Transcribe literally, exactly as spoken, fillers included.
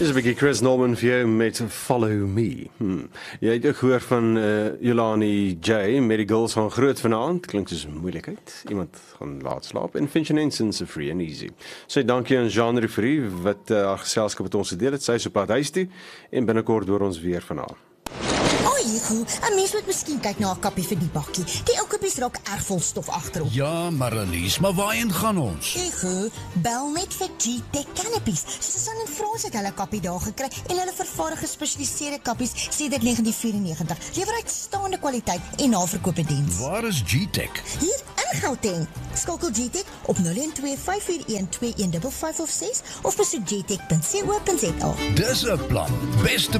Dis 'n bietjie Chris Norman vir jou met Follow Me. Hmm. Jy het ook gehoor van uh, Yolani J met die girls van groot vanaand. Klink soos moeilikheid. Iemand gaan laat slaap. En Finch and Henson se Free and Easy. Sê dankie aan Jean Referie wat uh, haar geselskap met ons gedeel het. Sy is op pad huis toe en binnekort hoor ons weer van haar. Ego, 'n mens moet miskien kyk na 'n kappie vir die bakkie. Die ou kappies raak erg vol stof agterop. Ja, Marlies, maar waarheen gaan ons? Ego, bel net vir G-Tech Canopies. Susan en Frans het hulle kappie daar gekry en hulle vervaardig gespesialiseerde kappies sedert negentien vyf-en-negentig. Lewer uitstaande kwaliteit en naverkope diens. Waar is G-Tech? Hier in Gauteng. Skakel G-Tech op nul een twee vyf vier een twee een vyf vyf of ses of besoek g tech punt co punt za. Dis 'n plan. Beste